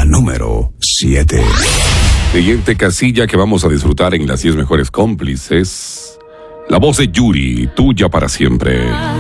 número 7. Siguiente casilla que vamos a disfrutar en las 10 mejores cómplices. La voz de Yuri, tuya para siempre.